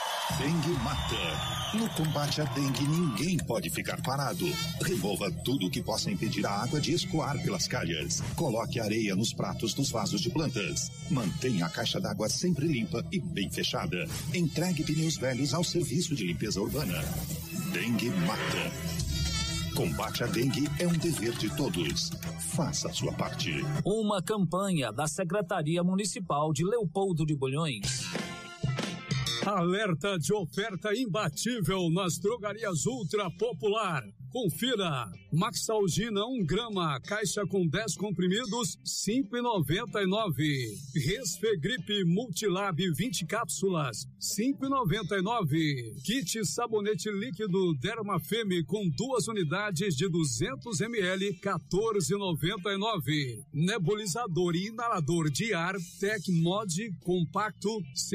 Dengue mata. No combate à dengue, ninguém pode ficar parado. Remova tudo que possa impedir a água de escoar pelas calhas. Coloque areia nos pratos dos vasos de plantas. Mantenha a caixa d'água sempre limpa e bem fechada. Entregue pneus velhos ao serviço de limpeza urbana. Dengue mata. Combate à dengue é um dever de todos. Faça a sua parte. Uma campanha da Secretaria Municipal de Leopoldo de Bulhões. Alerta de oferta imbatível nas drogarias Ultra Popular. Confira. Maxalgina 1 grama, caixa com 10 comprimidos, R$5,99. Resfegripe Multilab 20 cápsulas, R$5,99. Kit sabonete líquido Dermafeme com 2 unidades de 200 ml, R$14,99. Nebulizador e inalador de ar Tecmod compacto,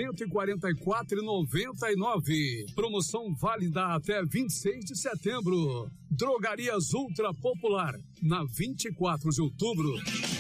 R$144,99. Promoção válida até 26 de setembro. Drogarias Ultra Popular, na 24 de outubro.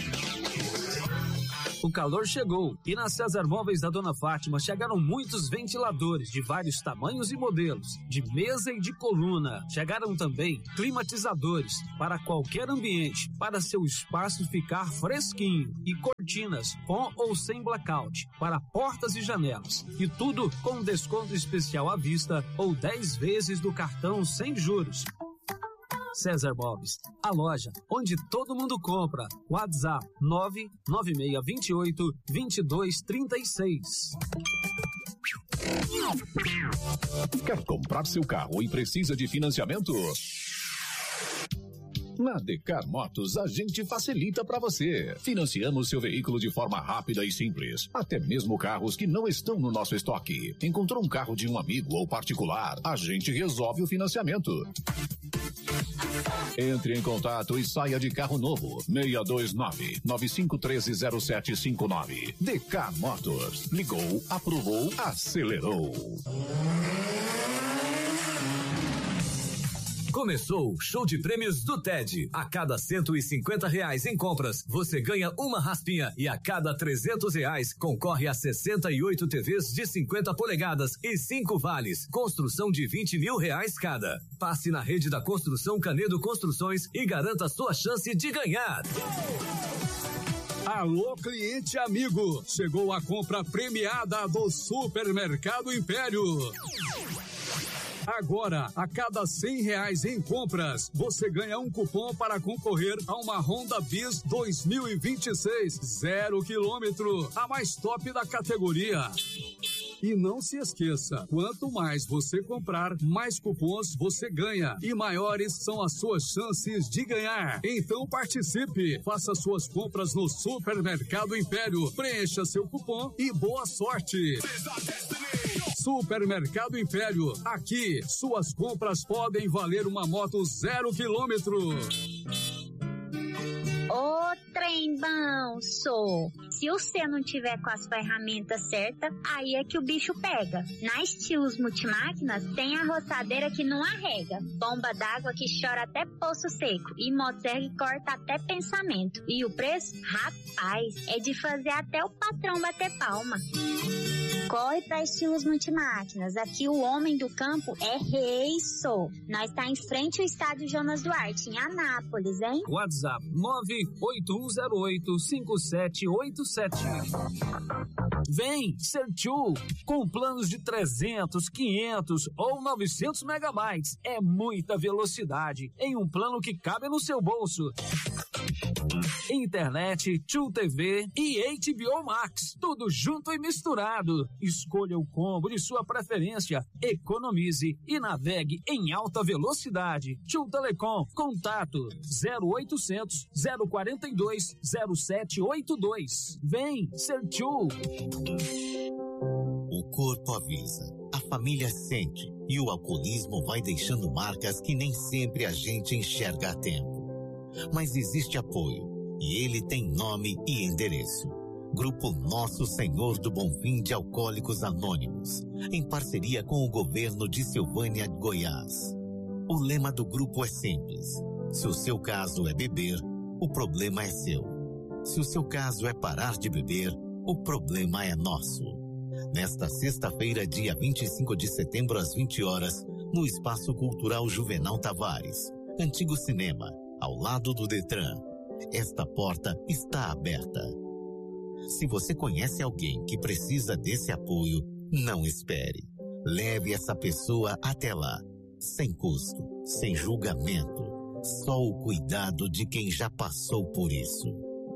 O calor chegou e na César Móveis da Dona Fátima chegaram muitos ventiladores de vários tamanhos e modelos, de mesa e de coluna. Chegaram também climatizadores para qualquer ambiente, para seu espaço ficar fresquinho, e cortinas com ou sem blackout para portas e janelas. E tudo com desconto especial à vista ou 10 vezes do cartão sem juros. César Móveis, a loja onde todo mundo compra. WhatsApp 99628-2236. Quer comprar seu carro e precisa de financiamento? Na Decar Motos, a gente facilita para você. Financiamos seu veículo de forma rápida e simples. Até mesmo carros que não estão no nosso estoque. Encontrou um carro de um amigo ou particular? A gente resolve o financiamento. Entre em contato e saia de carro novo. 629-9513-0759. Decar Motors. Ligou, aprovou, acelerou. Começou o show de prêmios do TED. A cada R$150 em compras, você ganha uma raspinha, e a cada R$300 concorre a 68 TVs de 50 polegadas e 5 vales. Construção de R$20 mil cada. Passe na rede da Construção Canedo Construções e garanta sua chance de ganhar. Alô, cliente amigo, chegou a compra premiada do Supermercado Império. Agora, a cada R$100 em compras, você ganha um cupom para concorrer a uma Honda Bis 2026, 0 km, a mais top da categoria. E não se esqueça, quanto mais você comprar, mais cupons você ganha e maiores são as suas chances de ganhar. Então participe, faça suas compras no Supermercado Império, preencha seu cupom e boa sorte. Supermercado Império, aqui suas compras podem valer uma moto 0 km. Ô, trem bom, sou. Se você não tiver com as ferramentas certas, aí é que o bicho pega. Na Estilos Multimáquinas tem a roçadeira que não arrega, bomba d'água que chora até poço seco e motosserra que corta até pensamento. E o preço? Rapaz, é de fazer até o patrão bater palma. Corre pra Estilos Multimáquinas, aqui o homem do campo é rei, sou. Nós tá em frente ao estádio Jonas Duarte, em Anápolis, hein? WhatsApp 981085787. Vem, Sertiu, com planos de 300, 500 ou 900 megabytes. É muita velocidade em um plano que cabe no seu bolso. Internet, Tchu TV e HBO Max, tudo junto e misturado. Escolha o combo de sua preferência, economize e navegue em alta velocidade. Tchu Telecom, contato 0800 042 0782. Vem ser Tchu. O corpo avisa, a família sente e o alcoolismo vai deixando marcas que nem sempre a gente enxerga a tempo. Mas existe apoio e ele tem nome e endereço. Grupo Nosso Senhor do Bonfim de Alcoólicos Anônimos, em parceria com o governo de Silvânia, Goiás. O lema do grupo é simples: se o seu caso é beber, o problema é seu. Se o seu caso é parar de beber, o problema é nosso. Nesta sexta-feira, dia 25 de setembro, às 20 horas, no Espaço Cultural Juvenal Tavares, antigo cinema, ao lado do Detran. Esta porta está aberta. Se você conhece alguém que precisa desse apoio, não espere. Leve essa pessoa até lá, sem custo, sem julgamento. Só o cuidado de quem já passou por isso.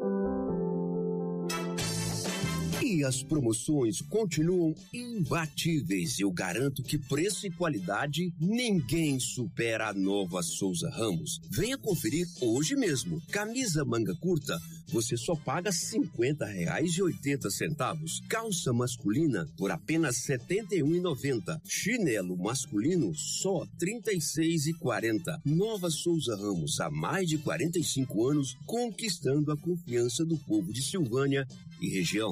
E as promoções continuam imbatíveis. Eu garanto que preço e qualidade ninguém supera a Nova Souza Ramos. Venha conferir hoje mesmo. Camisa manga curta, você só paga R$50,80. Calça masculina por apenas R$71,90. Chinelo masculino só R$36,40. Nova Souza Ramos, há mais de 45 anos, conquistando a confiança do povo de Silvânia e região.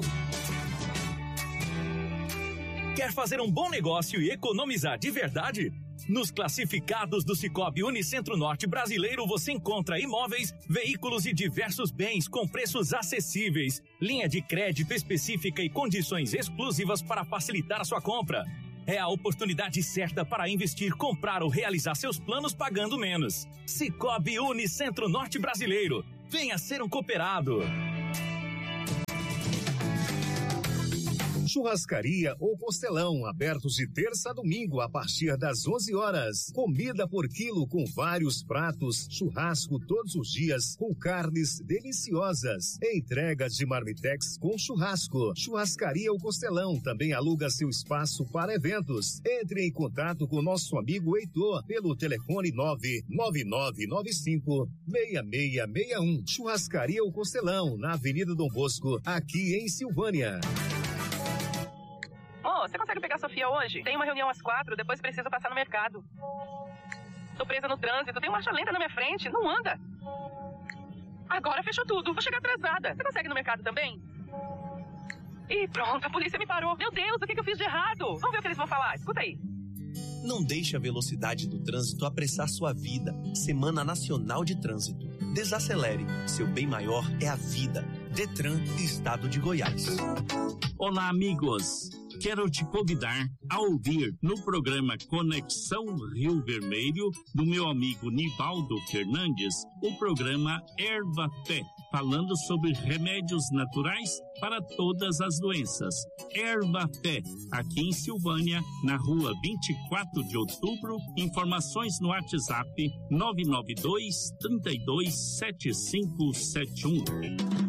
Quer fazer um bom negócio e economizar de verdade? Nos classificados do Sicoob Unicentro-Norte Brasileiro você encontra imóveis, veículos e diversos bens com preços acessíveis, linha de crédito específica e condições exclusivas para facilitar a sua compra. É a oportunidade certa para investir, comprar ou realizar seus planos pagando menos. Sicoob Unicentro-Norte Brasileiro. Venha ser um cooperado. Churrascaria ou Costelão, abertos de terça a domingo a partir das 11 horas. Comida por quilo com vários pratos, churrasco todos os dias com carnes deliciosas. Entregas de marmitex com churrasco. Churrascaria ou Costelão também aluga seu espaço para eventos. Entre em contato com nosso amigo Heitor pelo telefone 99995-6661. Churrascaria ou Costelão, na Avenida Dom Bosco, aqui em Silvânia. Você consegue pegar a Sofia hoje? Tem uma reunião às 4, depois preciso passar no mercado. Tô presa no trânsito, tem marcha lenta na minha frente, não anda. Agora fechou tudo, vou chegar atrasada. Você consegue ir no mercado também? Ih, pronto, a polícia me parou. Meu Deus, o que eu fiz de errado? Vamos ver o que eles vão falar, escuta aí. Não deixe a velocidade do trânsito apressar sua vida. Semana Nacional de Trânsito. Desacelere, seu bem maior é a vida. Detran, Estado de Goiás. Olá, amigos. Quero te convidar a ouvir no programa Conexão Rio Vermelho, do meu amigo Nivaldo Fernandes, o programa Erva Pé, falando sobre remédios naturais para todas as doenças. Erva Pé, aqui em Silvânia, na rua 24 de outubro. Informações no WhatsApp 992-327571.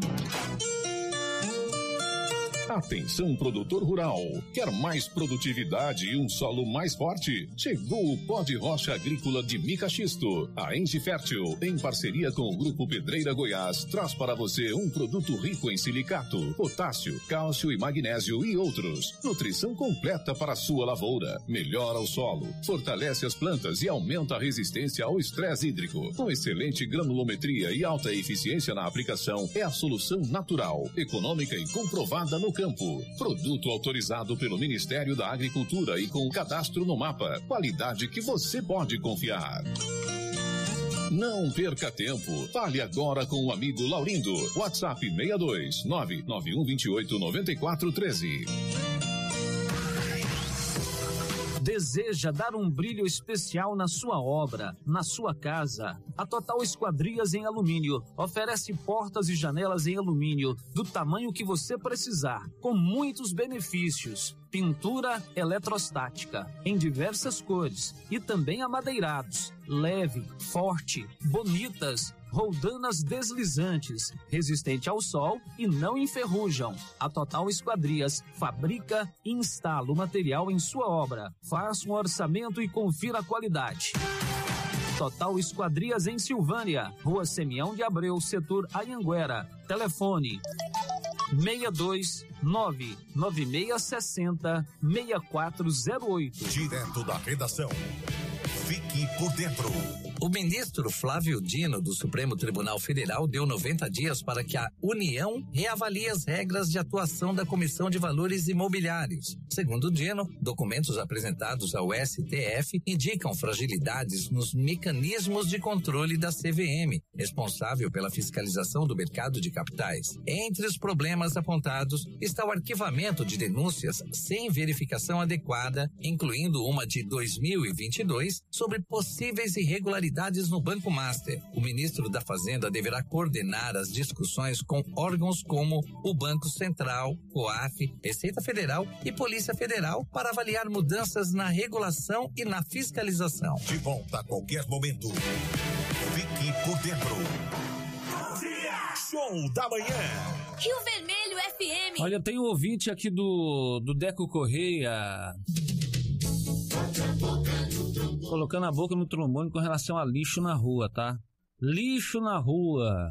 Atenção, produtor rural. Quer mais produtividade e um solo mais forte? Chegou o pó de rocha agrícola de mica xisto. A Engie Fértil, em parceria com o Grupo Pedreira Goiás, traz para você um produto rico em silicato, potássio, cálcio e magnésio e outros. Nutrição completa para a sua lavoura. Melhora o solo, fortalece as plantas e aumenta a resistência ao estresse hídrico. Com excelente granulometria e alta eficiência na aplicação, é a solução natural, econômica e comprovada no campo. Produto autorizado pelo Ministério da Agricultura e com o cadastro no mapa. Qualidade que você pode confiar. Não perca tempo. Fale agora com o amigo Laurindo. WhatsApp 62 99128 9413. Deseja dar um brilho especial na sua obra, na sua casa? A Total Esquadrias em Alumínio oferece portas e janelas em alumínio do tamanho que você precisar, com muitos benefícios. Pintura eletrostática em diversas cores e também amadeirados, leve, forte, bonitas, roldanas deslizantes, resistente ao sol e não enferrujam. A Total Esquadrias fabrica e instala o material em sua obra. Faça um orçamento e confira a qualidade. Total Esquadrias em Silvânia, Rua Semião de Abreu, setor Anhanguera. Telefone 629-9660-6408. Direto da redação. Fique por dentro. O ministro Flávio Dino, do Supremo Tribunal Federal, deu 90 dias para que a União reavalie as regras de atuação da Comissão de Valores Imobiliários. Segundo Dino, documentos apresentados ao STF indicam fragilidades nos mecanismos de controle da CVM, responsável pela fiscalização do mercado de capitais. Entre os problemas apontados está o arquivamento de denúncias sem verificação adequada, incluindo uma de 2022 sobre possíveis irregularidades no Banco Master. O ministro da Fazenda deverá coordenar as discussões com órgãos como o Banco Central, COAF, Receita Federal e Polícia Federal para avaliar mudanças na regulação e na fiscalização. De volta a qualquer momento. Fique por dentro. Show da manhã. Rio Vermelho FM. Olha, tem um ouvinte aqui do Deco Correia colocando a boca no trombone com relação a lixo na rua, tá? Lixo na rua.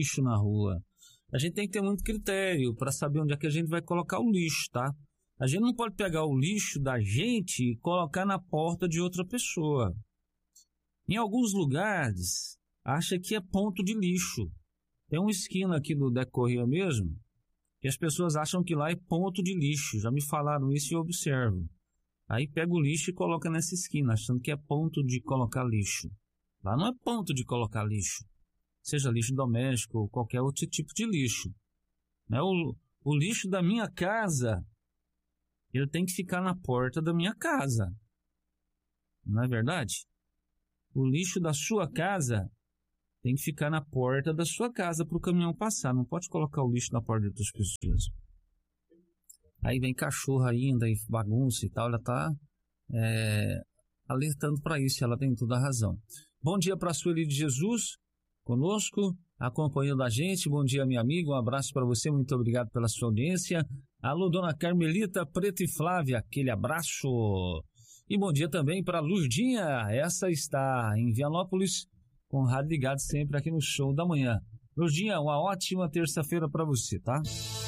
A gente tem que ter muito critério para saber onde é que a gente vai colocar o lixo, tá? A gente não pode pegar o lixo da gente e colocar na porta de outra pessoa. Em alguns lugares, acha que é ponto de lixo. Tem uma esquina aqui do Deco Correia mesmo, que as pessoas acham que lá é ponto de lixo. Já me falaram isso e eu observo. Aí pega o lixo e coloca nessa esquina, achando que é ponto de colocar lixo. Lá não é ponto de colocar lixo. Seja lixo doméstico ou qualquer outro tipo de lixo. Né? O lixo da minha casa, ele tem que ficar na porta da minha casa. Não é verdade? O lixo da sua casa tem que ficar na porta da sua casa para o caminhão passar. Não pode colocar o lixo na porta de outras pessoas. Aí vem cachorro ainda e bagunça e tal, ela está alertando para isso, ela tem toda a razão. Bom dia para a Sueli de Jesus, conosco, acompanhando a gente. Bom dia, minha amiga, um abraço para você, muito obrigado pela sua audiência. Alô, dona Carmelita, Preta e Flávia, aquele abraço. E bom dia também para a Lurdinha, essa está em Vianópolis, com o rádio ligado sempre aqui no Show da Manhã. Lurdinha, uma ótima terça-feira para você, tá?